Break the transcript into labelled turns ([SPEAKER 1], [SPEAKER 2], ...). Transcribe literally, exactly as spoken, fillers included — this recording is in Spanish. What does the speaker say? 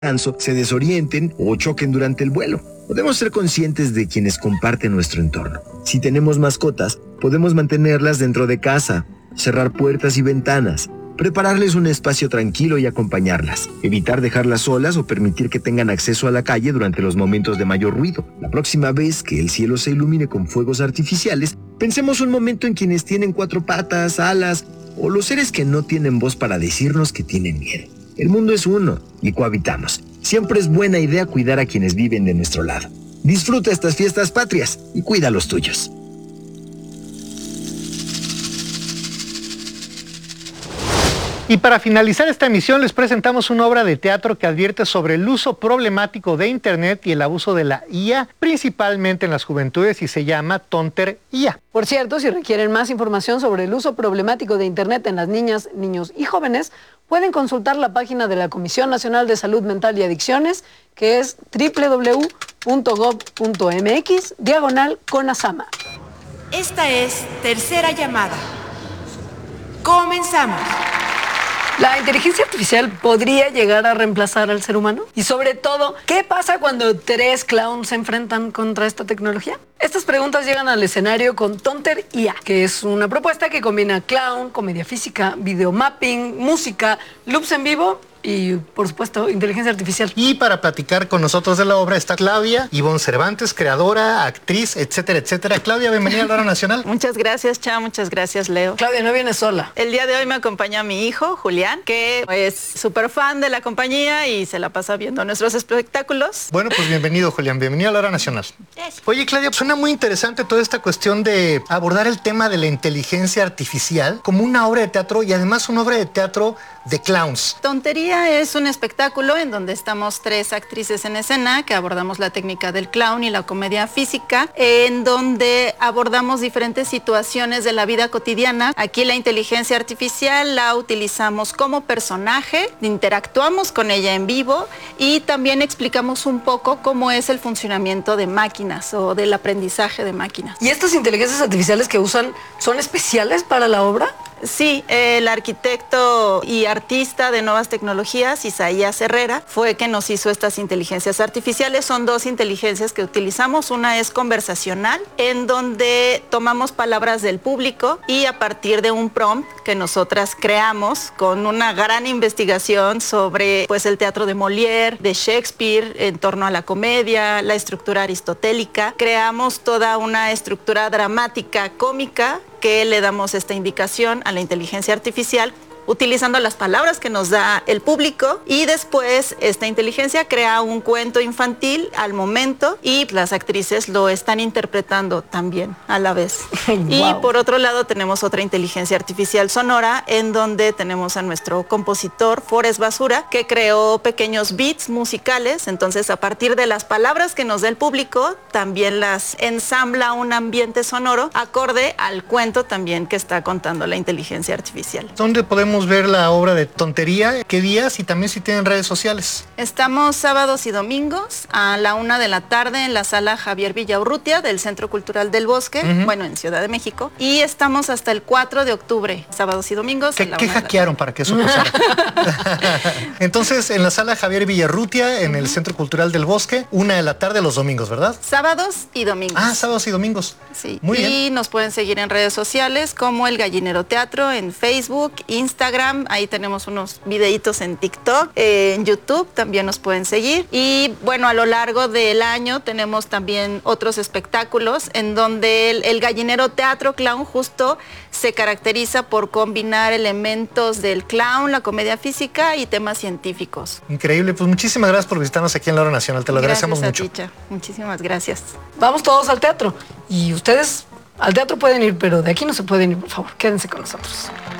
[SPEAKER 1] descanso, se desorienten o choquen durante el vuelo. Podemos ser conscientes de quienes comparten nuestro entorno. Si tenemos mascotas, podemos mantenerlas dentro de casa, cerrar puertas y ventanas, prepararles un espacio tranquilo y acompañarlas, evitar dejarlas solas o permitir que tengan acceso a la calle durante los momentos de mayor ruido. La próxima vez que el cielo se ilumine con fuegos artificiales, pensemos un momento en quienes tienen cuatro patas, alas o los seres que no tienen voz para decirnos que tienen miedo. El mundo es uno y cohabitamos. Siempre es buena idea cuidar a quienes viven de nuestro lado. Disfruta estas fiestas patrias y cuida a los tuyos.
[SPEAKER 2] Y para finalizar esta emisión les presentamos una obra de teatro que advierte sobre el uso problemático de Internet y el abuso de la I A, principalmente en las juventudes, y se llama Tonter I A.
[SPEAKER 3] Por cierto, si requieren más información sobre el uso problemático de Internet en las niñas, niños y jóvenes, pueden consultar la página de la Comisión Nacional de Salud Mental y Adicciones, que es doble u doble u doble u punto gob punto eme equis diagonal CONASAMA.
[SPEAKER 4] Esta es Tercera Llamada. Comenzamos.
[SPEAKER 3] ¿La inteligencia artificial podría llegar a reemplazar al ser humano? Y sobre todo, ¿qué pasa cuando tres clowns se enfrentan contra esta tecnología? Estas preguntas llegan al escenario con Tonter I A, que es una propuesta que combina clown, comedia física, videomapping, música, loops en vivo y, por supuesto, inteligencia artificial.
[SPEAKER 2] Y para platicar con nosotros de la obra está Claudia Ivonne Cervantes, creadora, actriz, etcétera, etcétera. Claudia, bienvenida a la Hora Nacional.
[SPEAKER 5] Muchas gracias, Cha, muchas gracias, Leo.
[SPEAKER 3] Claudia, no vienes sola.
[SPEAKER 5] El día de hoy me acompaña mi hijo, Julián, que es súper fan de la compañía y se la pasa viendo nuestros espectáculos.
[SPEAKER 2] Bueno, pues bienvenido, Julián, bienvenido a la Hora Nacional. Oye, Claudia, suena muy interesante toda esta cuestión de abordar el tema de la inteligencia artificial como una obra de teatro y además una obra de teatro de clowns.
[SPEAKER 5] Tontería es un espectáculo en donde estamos tres actrices en escena que abordamos la técnica del clown y la comedia física, en donde abordamos diferentes situaciones de la vida cotidiana. Aquí la inteligencia artificial la utilizamos como personaje, interactuamos con ella en vivo y también explicamos un poco cómo es el funcionamiento de máquinas o del aprendizaje de máquinas.
[SPEAKER 3] ¿Y estas inteligencias artificiales que usan son especiales para la obra?
[SPEAKER 5] Sí, el arquitecto y artista de nuevas tecnologías, Isaías Herrera, fue que nos hizo estas inteligencias artificiales. Son dos inteligencias que utilizamos. Una es conversacional, en donde tomamos palabras del público y a partir de un prompt que nosotras creamos con una gran investigación sobre pues, el teatro de Molière, de Shakespeare, en torno a la comedia, la estructura aristotélica, creamos toda una estructura dramática, cómica, que le damos esta indicación a la inteligencia artificial utilizando las palabras que nos da el público y después esta inteligencia crea un cuento infantil al momento y las actrices lo están interpretando también a la vez. Wow. Y por otro lado tenemos otra inteligencia artificial sonora en donde tenemos a nuestro compositor Forrest Basura que creó pequeños beats musicales, entonces a partir de las palabras que nos da el público también las ensambla un ambiente sonoro acorde al cuento también que está contando la inteligencia artificial.
[SPEAKER 2] ¿Dónde podemos ver la obra de Tontería? ¿Qué días? Y también si tienen redes sociales.
[SPEAKER 5] Estamos sábados y domingos a la una de la tarde en la sala Javier Villaurrutia del Centro Cultural del Bosque, uh-huh. bueno, en Ciudad de México. Y estamos hasta el cuatro de octubre, sábados y domingos.
[SPEAKER 2] ¿Qué, ¿qué hackearon para que eso pasara? Entonces, en la sala Javier Villaurrutia, en uh-huh. el Centro Cultural del Bosque, una de la tarde los domingos, ¿verdad?
[SPEAKER 5] Sábados y domingos.
[SPEAKER 2] Ah, sábados y domingos.
[SPEAKER 5] Sí.
[SPEAKER 2] Muy
[SPEAKER 5] y
[SPEAKER 2] bien.
[SPEAKER 5] nos pueden seguir en redes sociales como El Gallinero Teatro, en Facebook, Instagram, ahí tenemos unos videitos en TikTok, eh, en YouTube también nos pueden seguir. Y bueno, a lo largo del año tenemos también otros espectáculos en donde el, el Gallinero Teatro Clown justo se caracteriza por combinar elementos del clown, la comedia física y temas científicos.
[SPEAKER 2] Increíble, pues muchísimas gracias por visitarnos aquí en la Hora Nacional, te lo
[SPEAKER 5] gracias
[SPEAKER 2] agradecemos
[SPEAKER 5] a
[SPEAKER 2] mucho.
[SPEAKER 5] Ticha. Muchísimas gracias.
[SPEAKER 3] Vamos todos al teatro y ustedes al teatro pueden ir, pero de aquí no se pueden ir, por favor, quédense con nosotros.